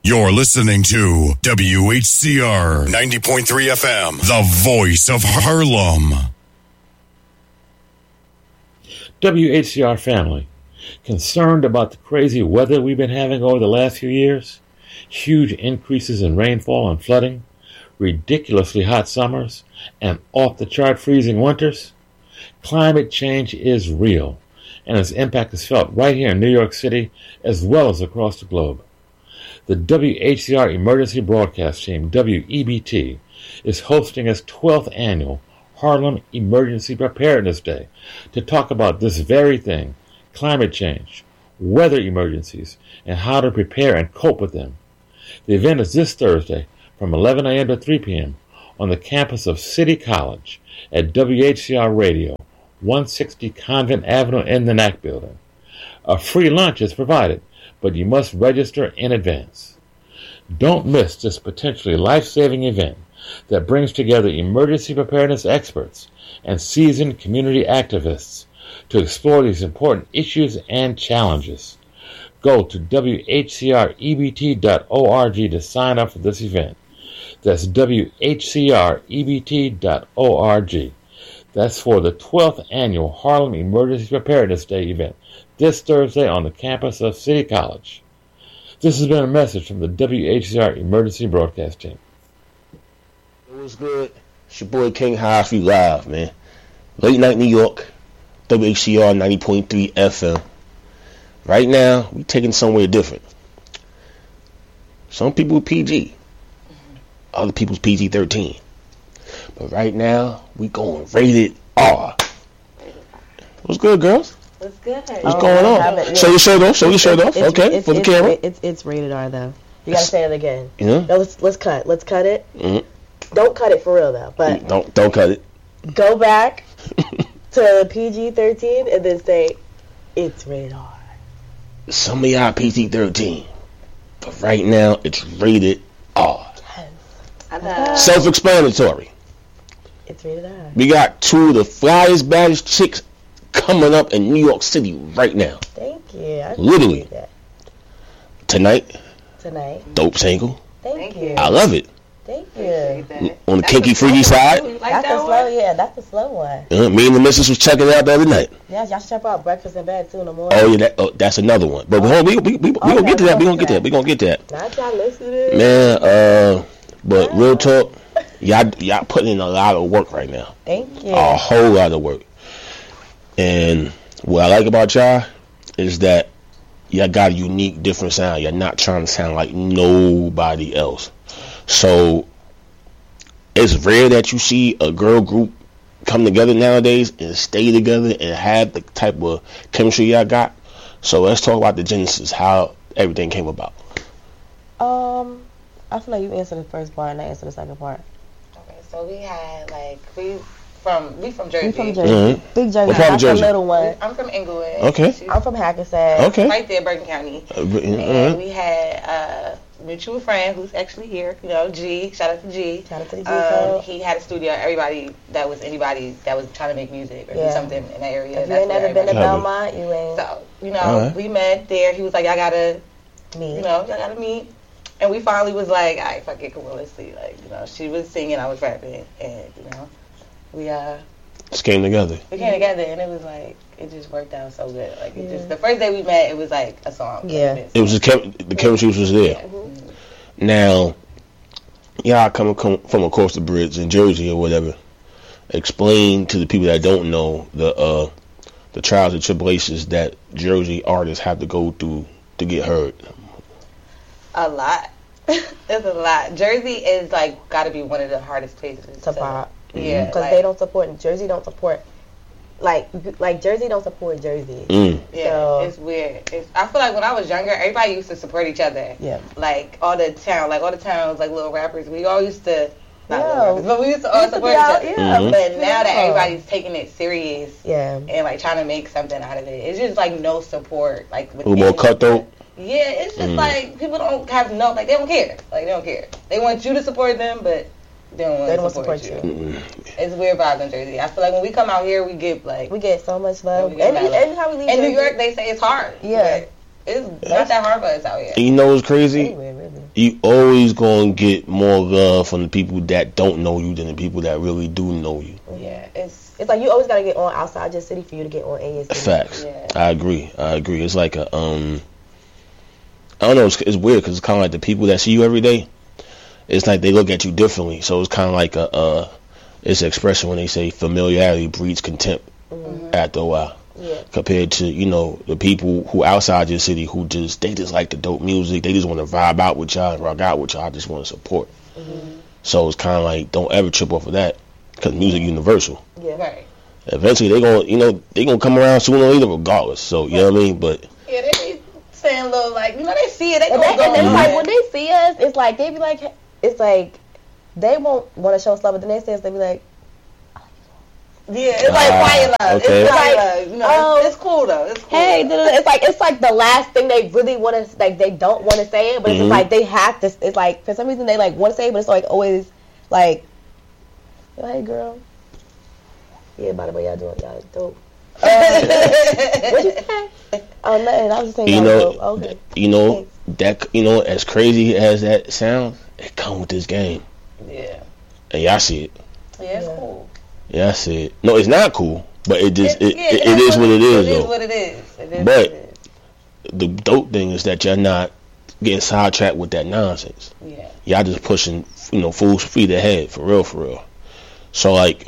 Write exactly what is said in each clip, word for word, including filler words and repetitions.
You're listening to W H C R ninety point three F M, the voice of Harlem. W H C R family, concerned about the crazy weather we've been having over the last few years? Huge increases in rainfall and flooding, ridiculously hot summers, and off-the-chart freezing winters? Climate change is real, and its impact is felt right here in New York City as well as across the globe. The W H C R Emergency Broadcast Team, W E B T, is hosting its twelfth annual Harlem Emergency Preparedness Day to talk about this very thing, climate change, weather emergencies, and how to prepare and cope with them. The event is this Thursday from eleven a.m. to three p.m. on the campus of City College at W H C R Radio, one sixty Convent Avenue in the N A C building. A free lunch is provided, but you must register in advance. Don't miss this potentially life-saving event that brings together emergency preparedness experts and seasoned community activists to explore these important issues and challenges. Go to W H C R E B T dot org to sign up for this event. That's W H C R E B T dot org. That's for the twelfth annual Harlem Emergency Preparedness Day event this Thursday on the campus of City College. This has been a message from the W H C R Emergency Broadcast Team. What's good? It's your boy King High for you live, man. Late night New York, W H C R ninety point three F M. Right now, we taking somewhere different. Some people P G, other people's P G thirteen. But right now, we going rated R. What's good, girls? What's good? What's oh, going on? It, yeah. Show your shirt off. Show your shirt off. It's, okay, it's, for the it's, camera. It's it's rated R though. You gotta say it again. Yeah. No, let's let's cut. Let's cut it. Mm-hmm. Don't cut it for real though. But don't don't cut it. Go back to P G thirteen and then say it's rated R. Some of y'all P G thirteen, but right now it's rated R. Yes. Self-explanatory. It's rated R. We got two of the flyest, baddest chicks coming up in New York City right now. Thank you. I Literally. That. Tonight. Tonight. Dope single. Thank you. I love it. Thank you. On the that's kinky, freaky side. Like that's that the slow, yeah. That's the slow one. Uh, me and the missus was checking it out the other night. Yeah, y'all should check out Breakfast in Bed too in the morning. Oh yeah, that, oh, that's another one. But oh. we we we, we, we okay, gonna get to that. We gonna get to that. We gonna get to that. Not y'all listening. Man, uh, but yeah. Real talk, y'all y'all putting in a lot of work right now. Thank you. A whole lot of work. And what I like about y'all is that y'all got a unique, different sound. You're not trying to sound like nobody else. So it's rare that you see a girl group come together nowadays and stay together and have the type of chemistry y'all got. So let's talk about the genesis, how everything came about. Um, I feel like you answered the first part and I answered the second part. Okay, so we had like we from we from Jersey. We from Jersey. Mm-hmm. Big Jersey. What part of Jersey? The little one. I'm from Inglewood. Okay. She's I'm from Hackensack. Okay. Right there, Bergen County. Uh, mm-hmm. And we had a mutual friend who's actually here. You know, G. Shout out to G. Shout out to the G. Um, he had a studio. Everybody that was anybody that was trying to make music or yeah. do something in that area. If you ain't never been to Belmont, you ain't. So you know, right. we met there. He was like, "Y'all gotta meet. You know, y'all gotta meet." And we finally was like, "All right, fuck it, come on, let's see." Like, you know, she was singing, I was rapping, and you know, we uh. just came together. We came together, and it was like it just worked out so good. Like it yeah. just the first day we met, it was like a song. Yeah, it was just chem- the chemistry was there. Yeah. Mm-hmm. Now, y'all coming come from across the bridge in Jersey or whatever. Explain to the people that don't know the uh, the trials and tribulations that Jersey artists have to go through to get heard. A lot. It's a lot. Jersey is like got to be one of the hardest places to pop. Yeah, because like, they don't support Jersey. Don't support like like Jersey don't support Jersey. Mm. Yeah, so, it's weird. It's, I feel like when I was younger, everybody used to support each other. Yeah, like all the town, like all the towns, like little rappers. We all used to, not yeah. little rappers, but we used to all support each other. Yeah, mm-hmm. But now that everybody's taking it serious, yeah, and like trying to make something out of it, it's just like no support. Like with a little more cutthroat. Yeah, it's just mm. like people don't have no, like they don't care. Like they don't care. They want you to support them, but they don't want they to don't support, support you. you. Mm. It's weird vibes in Jersey. I feel like when we come out here, we get like we get so much love. And, and, and how we leave in Jersey. New York, they say it's hard. Yeah, it's not that hard for us out here. And you know what's crazy? Anyway, really. you always gonna get more love from the people that don't know you than the people that really do know you. Yeah, it's it's like you always gotta get on outside your city for you to get on in your city. Facts. Yeah. I agree. I agree. It's like a um. I don't know. It's, it's weird because it's kind of like the people that see you every day. It's like they look at you differently. So it's kind of like a uh, it's an expression when they say familiarity breeds contempt Mm-hmm. after a while. Yeah. Compared to, you know, the people who outside your city who just they just like the dope music. They just want to vibe out with y'all and rock out with y'all. Just want to support. Mm-hmm. So it's kind of like don't ever trip off of that because music universal. Yeah. Right. Eventually they gonna you know they gonna come around sooner or later regardless. So you know what I mean. But Yeah, they be saying little like you know they see it. They And, gonna they, and go it's on like it. when they see us, it's like they be like, it's like they won't want to show us love, but the next day they be like, Yeah, it's like Ah, quiet love. okay. It's quiet Like, love. You know, oh, it's, it's cool though. It's cool. hey, da, da, da. It's like it's like the last thing they really want to like. They don't want to say it, but it's Mhm. just like they have to. It's like for some reason they like want to say it, but it's like always like, oh, hey girl, yeah, by the way, y'all doing y'all dope. Uh, what you say? Oh, nothing. I was just saying. you y'all know, dope. Okay. you know that you know as crazy as that sounds, it come with this game, Yeah. and y'all see it. Yeah, it's Yeah. cool. Yeah, I see it. No, it's not cool, but it just it, yeah, it, that's it is what it is It is though. what it is. It is But- what it The dope thing is that you're not getting sidetracked with that nonsense. is. Yeah. Y'all just pushing, you know, full speed ahead for real, for real. So like,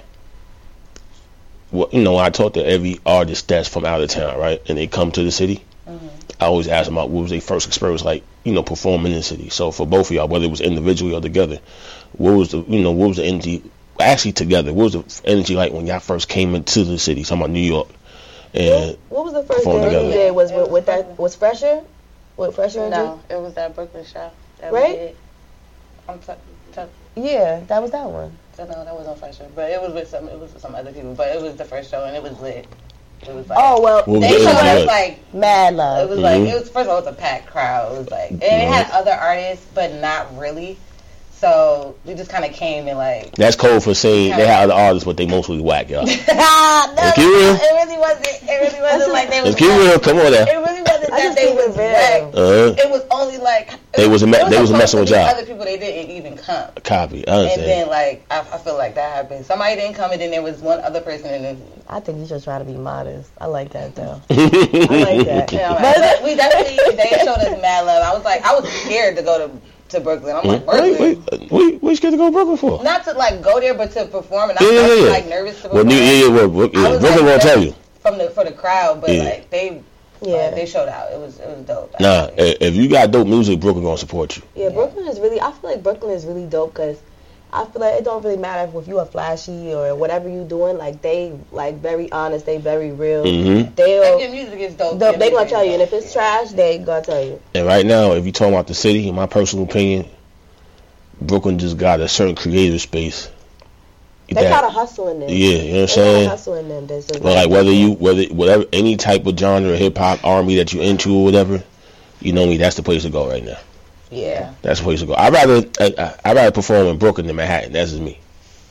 what you know, when I talk to every artist that's from out of town, right, and they come to the city, Mhm. I always ask them about what was their first experience like, you know, performing in the city. So for both of y'all, whether it was individually or together, what was the, you know, what was the energy? Actually, together, what was the energy like when y'all first came into the city? Talking about New York, and What was the first perform thing together. you did? Was with, with that was Fresher? With Fresher and No, it was that Brooklyn show. That Right? We did. I'm t- t- G? Yeah, that was that one. no, that wasn't Fresher, but it was with some. It was with some other people, but it was the first show and it was lit. It was like. Oh well, What was They the showed energy us like? like. Mad It Love. was like Mhm. it was first of all it was a packed crowd. It was like and it had other artists, but not really. So we just kind of came and like. that's code for saying they had other artists, but they mostly whack, y'all. no, Let's keep real. it really wasn't. It really wasn't like they was. Let's keep real. Come on It now. really wasn't I that just they keep it was real. whack. Uh, It was only like They was a me- it they was supposed messing to with be y'all. Other people they didn't even come, copy. I and understand. then like I, I feel like that happened. Somebody didn't come, and then there was one other person, and then I think you should try to be modest. I like that though. I like that. you know, but we definitely they showed us mad love. I was like I was scared to go to to Brooklyn. I'm like Wait, Brooklyn. wait, wait, what you scared to go to Brooklyn for? Not to like go there, but to perform, and I Yeah, was yeah, yeah. like nervous to Well, perform. New, yeah, yeah, well, Brook- I yeah. was, Brooklyn like, won't tell you. from the for the crowd, but Yeah. like they Yeah. like, they showed out. It was it was dope. Nah, actually. i- if you got dope music, Brooklyn gonna support you. Yeah, Brooklyn is really. I feel like Brooklyn is really dope because I feel like it don't really matter if you are flashy or whatever you doing. Like they like very honest. They very real. hmm Like, They'll your music is dope. they your they gonna music tell is you, and if dope. it's trash, they gonna tell you. And right now, if you talking about the city, in my personal opinion, Brooklyn just got a certain creative space. They that- got a hustle in them. Yeah, you know what I'm They got a saying? hustle in them. That's just Well, like whether you whether whatever any type of genre, hip hop, R and B that you into or whatever, you know me, that's the place to go right now. yeah. That's the place to go. I'd rather I, I, I'd rather perform in Brooklyn than Manhattan. That's just me.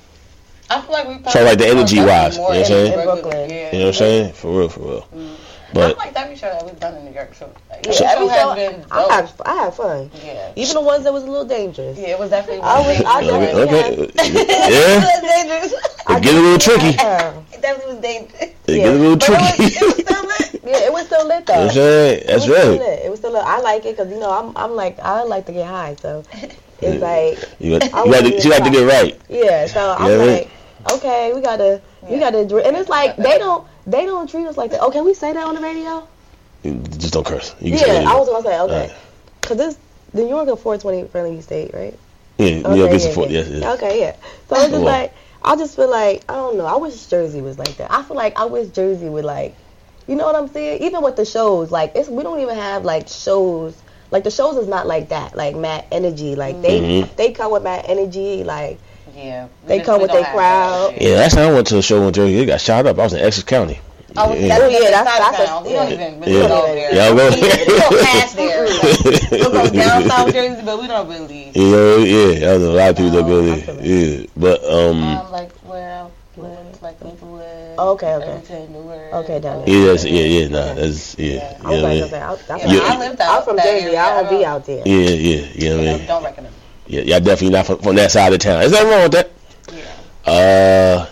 I feel like we probably So, like, the energy more wise, you know what I'm in saying? Brooklyn. In Yeah. You know what I'm saying? For real, for real. Mm. I But like every show that we've done in New York. So like, Yeah, show every has show, been I dope. had I had fun. Yeah. Even the ones that was a little dangerous. Yeah, it was definitely. I was- I dangerous. definitely- okay, okay. yeah, It was dangerous. it get a little tricky. Uh, It definitely was dangerous. It get a little But it was, tricky. it was still lit. yeah, it was still lit You though. know what I'm saying? It That's was still right. lit. It was still lit. I like it because you know I'm I'm like I like to get high, so it's like You, got- I you, got wasn't to, you got to get right. yeah. So I'm Yeah, right. like, okay, we gotta we Yeah. gotta dr- and it's like they don't they don't treat us like that. Oh, can we say that on the radio? Just don't curse. You can say Yeah, that. I was gonna say okay, Alright. because this New York a four twenty friendly state, right? Yeah, Okay, New York is yeah, support. yeah. Yes, yes. Okay, yeah. So it's just Well. like I just feel like I don't know. I wish Jersey was like that. I feel like I wish Jersey would like, you know what I'm saying? Even with the shows, like it's we don't even have like shows. Like the shows is not like that. Like Mad Energy. Like they Mhm. they come with Mad Energy. Like Yeah. They We come just- with we don't their have crowd. that. Yeah, last time I went to a show in Jersey, it got shot up. I was in Essex County. Oh, Yeah. that's, Oh, yeah, that's- that's, that's a- that's, we don't even really Yeah. go there. Yeah, I go- we, we go past there. Like, we'll go down South Jersey, but we don't really. You know, yeah, I know a lot of people that go No, I there. feel it. Yeah, but um, Um, like where I live, like Maplewood. Oh, okay, okay. Irvington, Newark. Okay, down there. Yeah, that's, yeah, yeah, nah, that's, yeah. Yeah. You I know was what I like, mean? say, I, that's Yeah, Yeah. I lived out I'm from that Jersey. area. I don't be don't- out there. Yeah, yeah, you know what I Yeah, mean? don't recommend. Yeah, y'all definitely not from, from that side of town. Is that wrong with that? Yeah. Uh,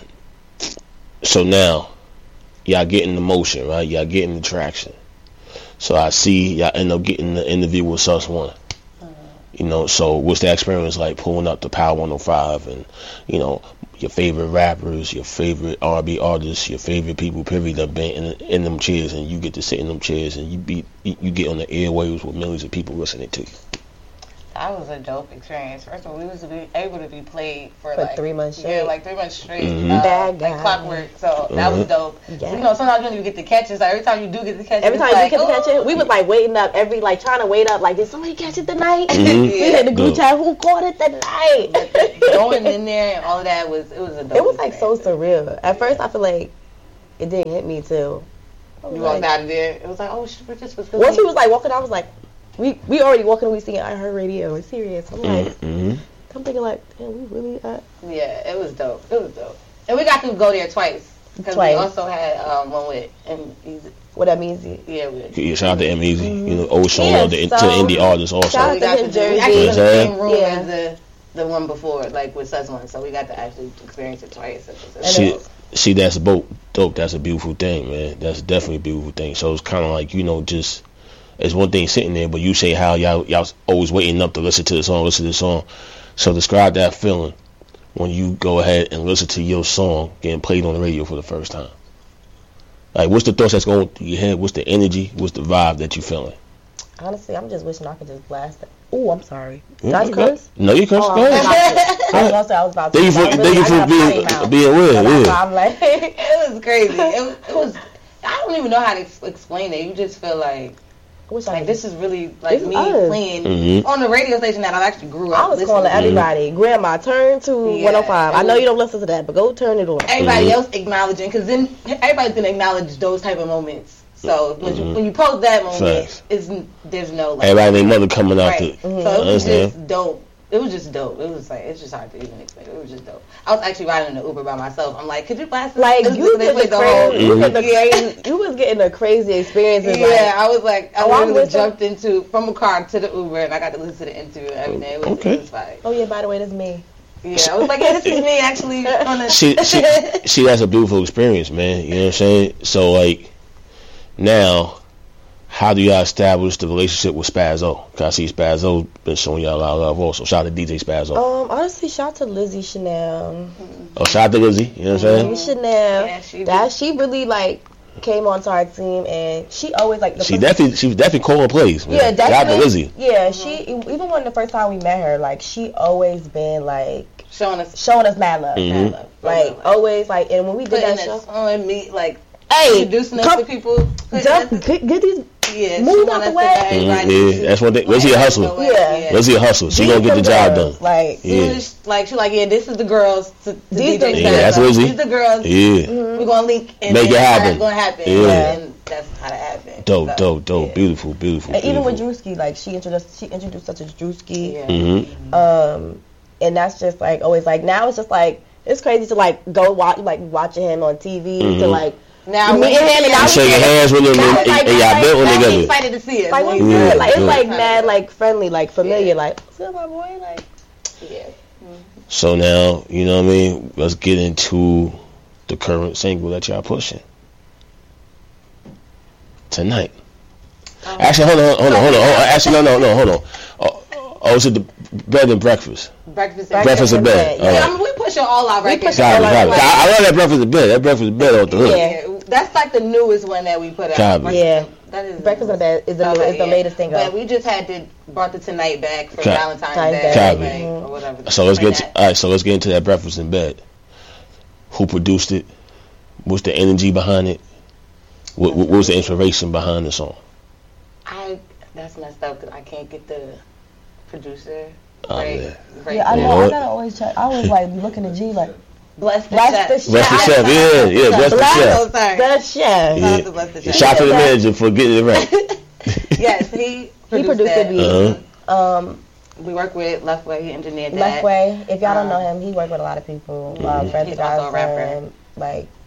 so now, y'all getting the motion, right? Y'all getting the traction. So I see y'all end up getting the interview with Sus One. You know, so what's that experience like pulling up to Power one oh five and, you know, your favorite rappers, your favorite R and B artists, your favorite people, period, that been in, in them chairs, and you get to sit in them chairs and you be you get on the airwaves with millions of people listening to you. That was a dope experience. First of all, we was to be able to be played for, For like three months Yeah, straight. like three months straight. Mhm. Uh, Bad like guy. clockwork. So that was dope. Yeah. You know, sometimes you don't even get the catches. Like every time you do get the catches, Every it's time like, we could catch "Oh." it, we was like waiting up every like trying to wait up. Like, did somebody catch it tonight? Mhm. We had the group Yeah. chat. Who caught it tonight? Going in there and all of that was it was a dope. It was like so experience. surreal. At first, I feel like it didn't hit me too. I was You like- walked out of there. It was like, oh, shit, this was really. Once we was like walking, I was like, we we already walking. We seeing I heard radio. It's serious. I'm like, Mm-hmm. I'm thinking like, damn, we really at Yeah, it was dope. It was dope. And we got to go there twice because we Twice. also had um, one with and what that means. yeah, we. Yeah, shout out to M Easy. You know, always showing Yeah, up to, so- to indie artists also. Shout out We to got him, to do, we Jersey. actually was in the Yeah. same room Yeah. as the the one before, like with Sus One, so we got to actually experience it twice. It was- it was See, dope. see, that's dope. Dope. That's a beautiful thing, man. That's definitely a beautiful thing. So it's kind of like, you know, just it's one thing sitting there, but you say how y'all y'all always waiting up to listen to the song, listen to the song. So describe that feeling when you go ahead and listen to your song getting played on the radio for the first time. Like, what's the thoughts that's going through your head? What's the energy? What's the vibe that you feeling? Honestly, I'm just wishing I could just blast it. Oh, I'm sorry. Yeah, Did I do okay. this? No, you curse. Oh, Go I was ahead. about to- I was gonna say I was about to. Thank you for, but I thank you really- I for got a being potty mouth. being real. So that's why Yeah. I'm like, It was crazy. It, it was. I don't even know how to ex- explain it. You just feel like I wish I like could this is really like This is me us. playing Mhm. on the radio station that I actually grew up. I was listening calling to. everybody, Grandma, turn to Yeah, one oh five. I it know was- you don't listen to that, but go turn it on. Everybody Mhm. else acknowledging, because then everybody's gonna acknowledge those type of moments. So when you Mhm. when you post that moment, Facts. it's there's no like Everybody and their mother coming out right. to. So it was Understand. just dope. It was just dope. It was like it's just hard to even explain. It was just dope. I was actually riding in the Uber by myself. I'm like, could you blast this? Like This- you they was played the crazy, you Mhm. was the crazy, you was getting the crazy experiences. Yeah, like, I was like, I Oh, I'm literally with them. jumped into from a car to the Uber, and I got to listen to the interview and everything. It was, Okay. it was fine. oh yeah, by the way, this is me. Yeah, I was like, yeah, this is me actually on the. See, see, see, that's a beautiful experience, man. You know what I'm saying? So, like, now, how do y'all establish the relationship with Spazzo? Because I see Spazzo been showing y'all a lot of love also. Shout out to D J Spazzo. Um, honestly, shout out to Lizzie Chanel. Oh, shout out to Lizzie. You know what I'm saying? Lizzie Chanel. Yeah, she that she really like came onto our team, and she always like the She first- definitely, she was definitely calling plays. Man. Yeah, Shout out to definitely. Lizzie. Yeah, she even when the first time we met her, like she always been like showing us. showing us mad love, Mhm. mad love. Like always, like and when we did Putting that show, us on me, like hey, introducing us come, to people. putting jump, us- get, get these. Yeah, she move want out us the to way. let everybody Mhm, yeah, see- that's one thing. Lizzie a let hustle. everybody know, Yeah. Lizzie a hustle. She These gonna get the some job girls, done. Like She Yeah. was like she like yeah, this is the girls to, to These D the- J Yeah, Spazzo. that's Lizzie. These the girls. Yeah. We're gonna link and Make it then happen. That's gonna happen. Yeah. And that's how it happened. Dope, So, dope, dope. yeah. Beautiful, beautiful. and even with beautiful. Drewski, like she introduced she introduced us to Drewski. Yeah. Mhm. Um, and that's just like always like now it's just like it's crazy to like go watch like watching him on T V to Mhm. like Now You when meet him and You now shake your hands with them Now and, it's like- and, and y'all like- building now we together. excited to see it. like Boy, what's Yeah, good? Like it's yeah. like mad like friendly like familiar Yeah. like what's up my boy like yeah. So now, you know what I mean? Let's get into the current single that y'all pushing tonight. Um, Actually, hold on, hold on, hold on. Hold on. Actually, no, no, no, hold on. Oh, oh, is it the bed and breakfast? breakfast. Breakfast in bed. Yeah, All Yeah, right. I mean, we pushing all our records. push Copy, all copy. like- I, I love that breakfast in bed. That breakfast in bed off the hook. Yeah. Yeah, that's like the newest one that we put out. Copy. Breakfast Yeah. in- that is Breakfast in the Bed is the Okay, is the yeah. latest single. But we just had to brought the Tonight back for Copy. Valentine's Copy. Day, Copy. like, Mhm. or whatever. So let's get Like to, that. all right. So let's get into that breakfast in bed. Who produced it? What's the energy behind it? What, what was the inspiration behind the song? I that's messed up because I can't get the producer. Oh, right, man. right. yeah, I You know. know I what? gotta always check. I always like be looking at G like Bless the bless chef. the chef. Bless the chef. Yeah, yeah. Bless the Bless chef. Oh, sorry. The chef. Yeah. to Bless the And chef. shout out to the manager for getting it right. Yes, he He produced, produced that. the beat. Uh-huh. Um, We work with Leftway. He engineered that. Left Way. If y'all don't Um, know him, he worked with a lot of people. Mhm. Uh, Fred the He's also a rapper. Godson, like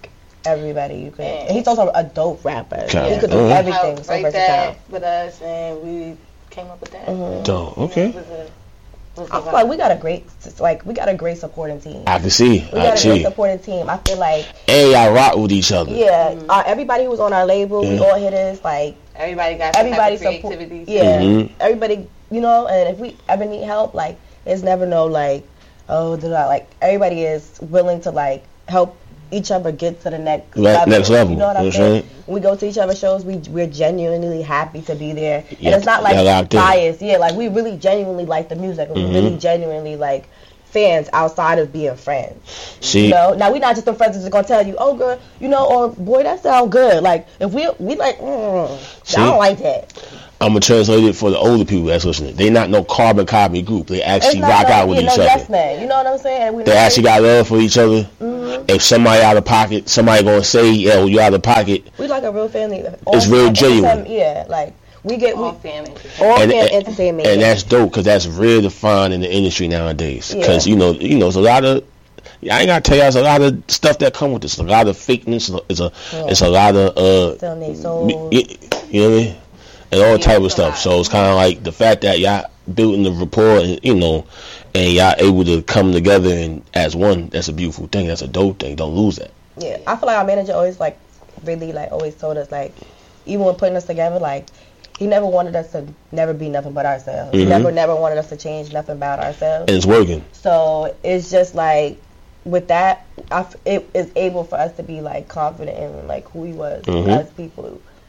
everybody you could. Yeah. And he's also a dope rapper. Okay. He could do Uh-huh. everything. So Right versatile. there with us, and we came up with that. Mhm. Dope. You know, Okay. it was a- it was a I feel vibe. like we got a great, like we got a great supporting team. I can see. We I got can a great see. supporting team. I feel like, And y'all rock with each other. yeah, Mhm. uh, everybody who was on our label, we Yeah. all hitters. Like Everybody got some everybody type of support. creativity. Yeah, Mhm. everybody, you know. And if we ever need help, like there's never no like, oh, da, da, like everybody is willing to like help each other get to the next Right, level. next level. You know what I'm You know what I'm saying? saying? When we go to each other's shows, we we're genuinely happy to be there, Yeah, and it's not like y'all locked in. biased. Yeah, like we really genuinely like the music, and Mhm. we really genuinely like fans outside of being friends. See, You know, now we're not just the friends that's just gonna tell you, oh girl, you know, or boy, that sound good. Like if we we like, mm, See? I don't like that. I'm gonna translate it for the older people that's listening. They not no carbon copy group. They actually not rock no, out with yeah, each no other. yes man. You know what I'm saying? We They not- actually got love for each other. Mhm. If somebody out of pocket, somebody gonna say, "Yo, you out of pocket." We like a real family. It's real genuine. Yeah, like we get we, All all fan And- fan and- entertainment. And yeah. that's dope because that's real defined in the industry nowadays. Because Yeah. you know, you know, it's a lot of. I ain't gotta tell you, there's a lot of stuff that come with this. A lot of fakeness. It's a, Yeah. it's a lot of uh, Still need soul. you, you know what I mean, and all Yeah, type of it's a lot. stuff. So it's kind of like the fact that y'all building the rapport, and you know, and y'all able to come together and as one. That's a beautiful thing. That's a dope thing. Don't lose that. Yeah, I feel like our manager always like really like always told us like even when putting us together like he never wanted us to never be nothing but ourselves. He Mhm. never never wanted us to change nothing about ourselves. And it's working. So it's just like with that, I f it is able for us to be like confident in like who he was Mhm. as people.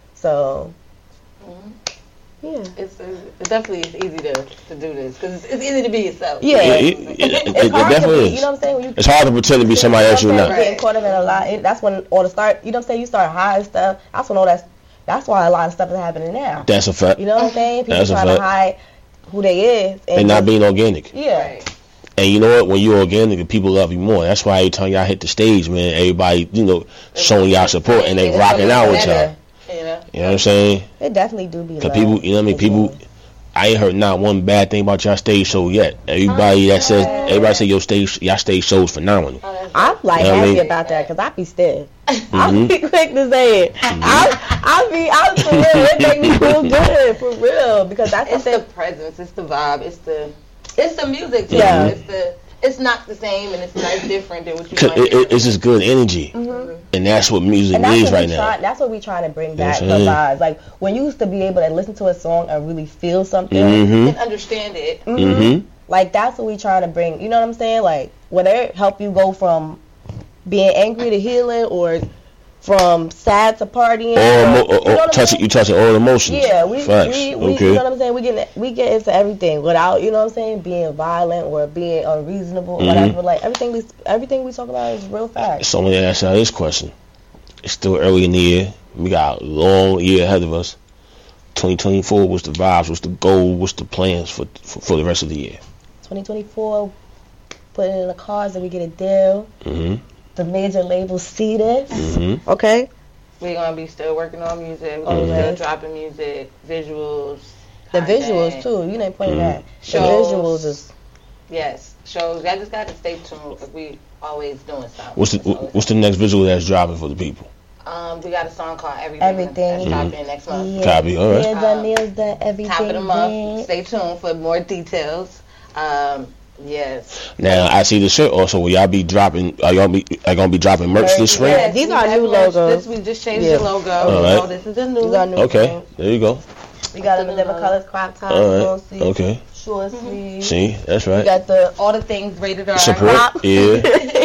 So Mhm. yeah, It's, it's definitely it's easy to, to do this because it's, it's easy to be yourself. Yeah. It, it, it, it's it hard definitely to be. is. You know what I'm saying? When you It's hard to pretend to be somebody else you're You know what not. I'm saying? Getting caught up in a lot. It, that's when all the start. You know what I'm saying? You start hiding stuff. That's when all that's. That's why a lot of stuff is happening now. That's a fact. You know what I'm saying? People That's a trying to fact. hide who they is. And not just- being organic. Yeah. Right. And you know what? When you're organic, the people love you more. That's why every time y'all hit the stage, man, everybody, you know, showing y'all support and they It's rocking out with y'all. better, You know? You know what I'm saying? It definitely do be Because love. people, you know what I mean? People, I ain't heard not one bad thing about y'all stage show yet. Everybody that says, everybody say your stage, y'all stage show is phenomenal. Oh, that's I'm like You know what I happy mean? about that because I be stiff. Mhm. I be quick to say it. I I be I'm for real. It make me feel good for real because that's It's the something. presence, it's the vibe, it's the it's the music too. Yeah. It's the it's not the same and it's not different than what you 'Cause might it, hear. it, it's just good energy. Mhm. And that's what music And that's needs what right we now. try, that's what we trying to bring You know back what the I'm saying? vibes. Like when you used to be able to listen to a song and really feel something. Mm-hmm. and understand it. Mhm. Mm-hmm. Like that's what we trying to bring. You know what I'm saying? Like whether it help you go from being angry to healing or from sad to partying. Or, mo- or- or, you know or what I'm touch saying? it, you touch it all emotions. Yeah, we, Facts. we, we Okay. you know what I'm saying? We get we get into everything without, you know what I'm saying, being violent or being unreasonable or Mhm. whatever. Like everything we everything we talk about is real facts. So let me ask y'all this question. It's still early in the year. We got a long year ahead of us. twenty twenty-four, what's the vibes? What's the goal? What's the plans for for, for the rest of the year? twenty twenty-four, put it in the cards that we get a deal. Mm-hmm. The major labels see this. Mm-hmm. Okay. We're gonna be still working on music. We're Always. still dropping music, visuals. The content. visuals too. You didn't point Mhm. that. The Shows. visuals is Yes, shows. I just got to stay tuned because we always doing something. What's the So, what's the next visual that's dropping for the people? um, we got a song called Everything. Everything. That's dropping next month. yeah. Copy, all right. Nails done, nails done, everything. Top of the month. done. Stay tuned for more details. Um, yes. Now I see the shirt also. Will y'all be dropping? Are y'all be are gonna be dropping merch this spring? Yeah, these we are have new merch. logos. This we just changed Yeah. the logo. All right. So this is a new. These are new Okay, things. there you go. We got them in different colors, crop tops, All long right. sleeves, Okay. short sleeves. See, that's We right. got the all the things rated R. Support. crop. Yeah.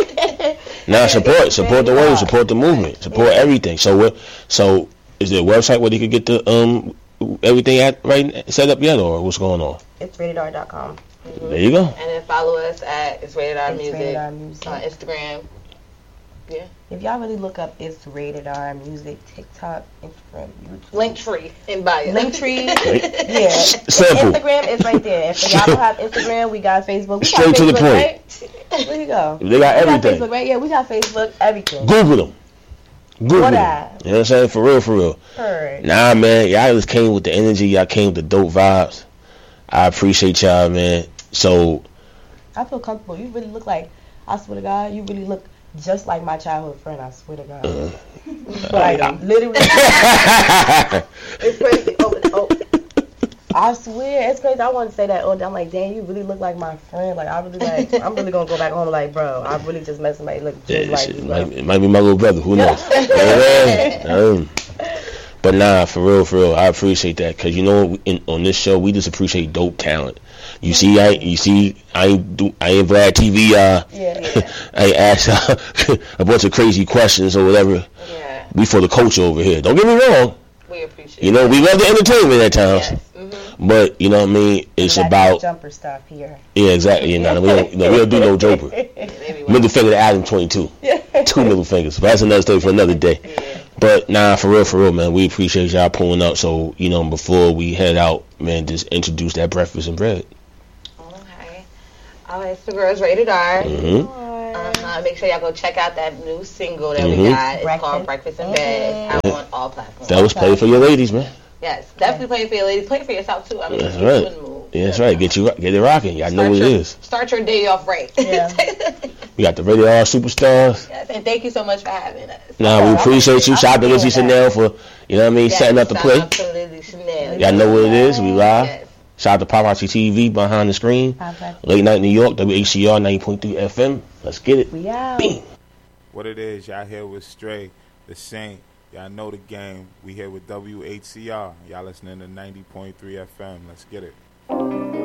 Now support, support the wave, support the movement, support everything. So what? So is there a website where they could get the um everything at right set up yet, or what's going on? It's rated R dot com. There you go. And then follow us at It's Rated R It's Music rated R music. on Instagram. If y'all really look up It's Rated R Music, TikTok, Instagram, YouTube. Linktree in bio. Linktree. Right. Yeah. Simple. Instagram is right there. If y'all don't have Instagram, we got Facebook. We Straight got to the Facebook, point. Right? There you go. They got We got everything. Facebook, right? Yeah, we got Facebook, everything. Google them. Google What them. that? You know what I'm saying? For real, for real. Heard. Nah, man, y'all just came with the energy. Y'all came with the dope vibes. I appreciate y'all, man. So I feel comfortable. You really look like, I swear to God, you really look just like my childhood friend. I swear to God. Uh, like I, literally, it's crazy. Oh, oh, I swear, it's crazy. I want to say that. Oh, I'm like, damn, you really look like my friend. Like I really like. I'm really gonna go back home. Like, bro, I really just met somebody look just yeah, like shit, you. it, Bro. might, it might be my little brother. Who knows? Yeah, um, but nah, for real, for real, I appreciate that because you know, in, on this show, we just appreciate dope talent. You see, I you see, I ain't do, I ain't Vlad T V. Uh, Yeah. I ain't asked uh, a bunch of crazy questions or whatever. Yeah. We for the culture over here. Don't get me wrong. We appreciate. You know, we love the entertainment at times. Yes. Mm-hmm. But you know what I mean. It's We got about that jumper stuff here. yeah, exactly. You know, we don't, you know, we don't do no joker. Middle finger to Adam twenty-two. Two middle fingers. But that's another story for another day. Yeah. But nah, for real, for real, man. We appreciate y'all pulling up. So you know, before we head out, man, just introduce that breakfast and bread. Okay. All right, so girls rated R. Mm-hmm. Uh-huh. Make sure y'all go check out that new single that Mm-hmm. we got. It's Breakfast. called Breakfast in Bed. It's out on all platforms. That was played for your ladies, man. Yes, definitely play it for your ladies. Play it for yourself too. I mean, That's get right. you in the mood. Yeah, that's right. Get you get it rocking. Y'all know Start what your, it is. Start your day off right. Yeah. We got the Radio R Superstars. Yes, and thank you so much for having us. Nah, we appreciate you. Shout out to Lizzie Chanel for, you know what I mean, Yes, setting up the shout play. out to Lizzie Chanel. Y'all know what it is. We live. Yes. Shout out to Paparazzi T V behind the screen. Late night New York, W H C R ninety point three F M. Let's get it. We out. Bing. What it is, y'all here with Stray, the Saint. Y'all know the game. We here with W H C R. Y'all listening to ninety point three F M. Let's get it.